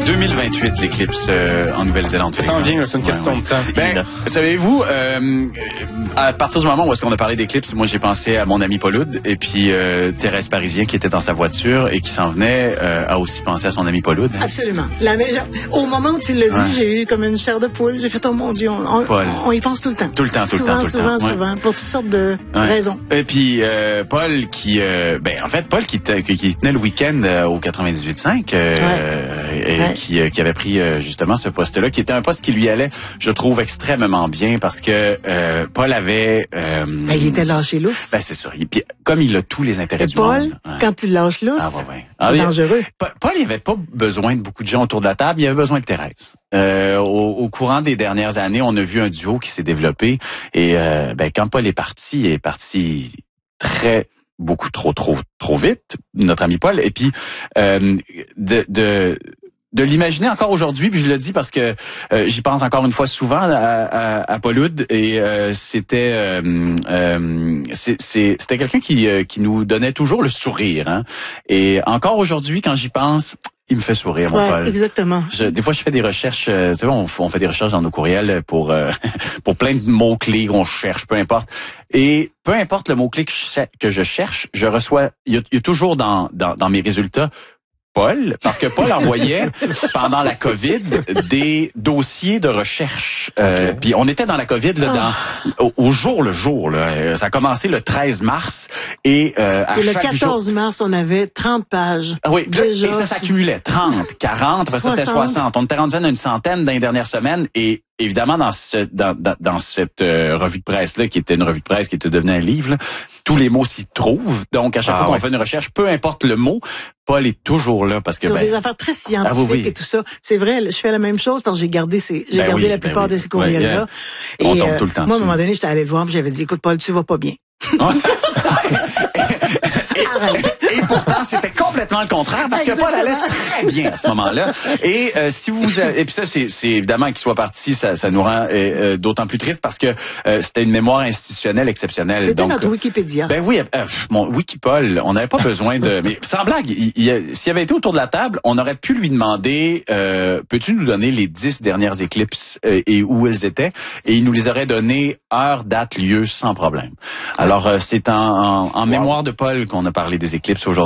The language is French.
2028, l'éclipse en Nouvelle-Zélande. Ça en vient, c'est une question de temps. Ben, savez-vous, à partir du moment où est-ce qu'on a parlé d'éclipse, moi j'ai pensé à mon ami Paul-Oud et puis Thérèse Parisien qui était dans sa voiture et qui s'en venait a aussi pensé à son ami Paul-Oud. Absolument. Au moment où tu l'as dit, j'ai eu comme une chair de poule. J'ai fait, oh mon Dieu, on y pense tout le temps. Tout le temps. Souvent, pour toutes sortes de raisons. Et puis Paul qui tenait le week-end au 98.5 qui avait pris justement ce poste-là, qui était un poste qui lui allait, je trouve, extrêmement bien parce que Paul avait... il était lâché lousse. Ben c'est ça. Puis, comme il a tous les intérêts du monde. Quand tu lâches lousse, c'est dangereux. Paul, il avait pas besoin de beaucoup de gens autour de la table, il avait besoin de Thérèse. Au courant des dernières années, on a vu un duo qui s'est développé et quand Paul est parti beaucoup trop vite, notre ami Paul. Et puis de l'imaginer encore aujourd'hui, puis je le dis parce que j'y pense encore une fois souvent à Paul-Oud et c'était quelqu'un qui nous donnait toujours le sourire, hein. Et encore aujourd'hui, quand j'y pense, il me fait sourire, mon Paul. Exactement. Des fois, je fais des recherches. Tu sais, on fait des recherches dans nos courriels pour plein de mots-clés qu'on cherche, peu importe. Et peu importe le mot-clé que je cherche, je reçois. Il y a toujours dans mes résultats Paul, parce que Paul envoyait pendant la COVID des dossiers de recherche. Puis on était dans la COVID là, au jour le jour. Là. Ça a commencé le 13 mars et le 14 mars, on avait 30 pages. Oui, et ça s'accumulait. 30, 40, après ça c'était 60. On était rendu à une centaine dans les dernières semaines et évidemment dans cette revue de presse là qui était une revue de presse qui était devenue un livre, là, tous les mots s'y trouvent. Donc à chaque fois qu'on fait une recherche, peu importe le mot, Paul est toujours là parce que sur des affaires très scientifiques et tout ça. C'est vrai, je fais la même chose parce que j'ai gardé la plupart de ces courriels-là. On tombe tout le temps moi, à un moment donné, j'étais allé le voir, j'avais dit, écoute, Paul, tu vas pas bien. Et pourtant, c'était complètement le contraire parce que Paul allait très bien à ce moment-là. Et et puis ça, c'est évidemment qu'il soit parti, ça nous rend d'autant plus triste parce que c'était une mémoire institutionnelle exceptionnelle. C'était notre Wikipédia. Ben oui, mon Wikipol, on n'avait pas besoin de... Mais sans blague, s'il avait été autour de la table, on aurait pu lui demander peux-tu nous donner les 10 dernières éclipses et où elles étaient? Et il nous les aurait donné heure, date, lieu, sans problème. Alors, c'est en mémoire de Paul qu'on a parlé des éclipses aujourd'hui.